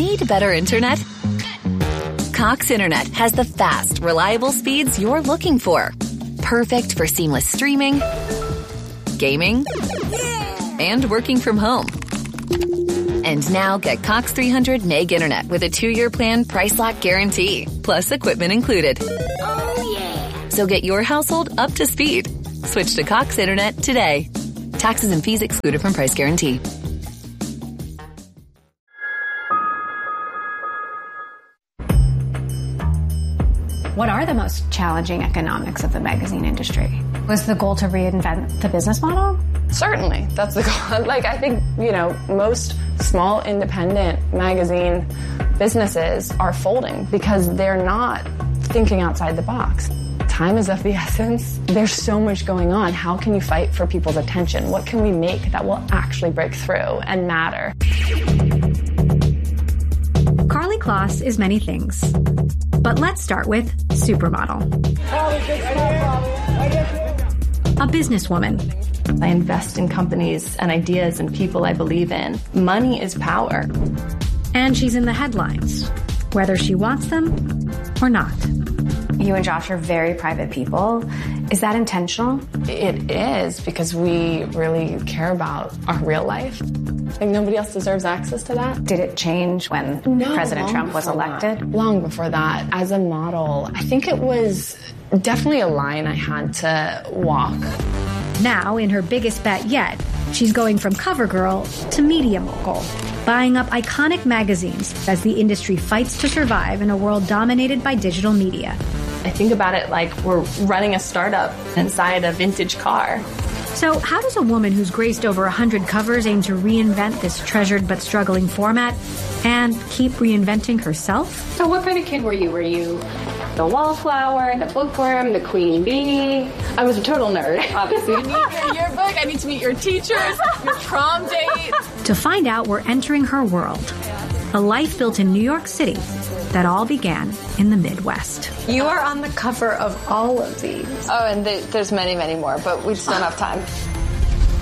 Need better internet? Cox Internet has the fast, reliable speeds you're looking for. Perfect for seamless streaming, gaming, and working from home. And now get Cox 300 meg internet with a 2-year plan price lock guarantee, plus equipment included. Oh, yeah. So get your household up to speed. Switch to Cox Internet today. Taxes and fees excluded from price guarantee. What are the most challenging economics of the magazine industry? Was the goal to reinvent the business model? Certainly, that's the goal. Like, I think, most small independent magazine businesses are folding because they're not thinking outside the box. Time is of the essence. There's so much going on. How can you fight for people's attention? What can we make that will actually break through and matter? Karlie Kloss is many things. But let's start with Supermodel. A businesswoman. I invest in companies and ideas and people I believe in. Money is power. And she's in the headlines, whether she wants them or not. You and Josh are very private people. Is that intentional? It is, because we really care about our real life. Like, nobody else deserves access to that. Did it change when President Trump was elected? Long before that. As a model, I think it was definitely a line I had to walk. Now, in her biggest bet yet, she's going from cover girl to media mogul, buying up iconic magazines as the industry fights to survive in a world dominated by digital media. I think about it like we're running a startup inside a vintage car. So how does a woman who's graced over 100 covers aim to reinvent this treasured but struggling format and keep reinventing herself? So what kind of kid were you? Were you the wallflower, the bookworm, the queen bee? I was a total nerd, obviously. I need your yearbook. I need to meet your teachers, your prom date. To find out, we're entering her world. A life built in New York City that all began in the Midwest. You are on the cover of all of these. Oh, and there's many, many more, but we just don't have time.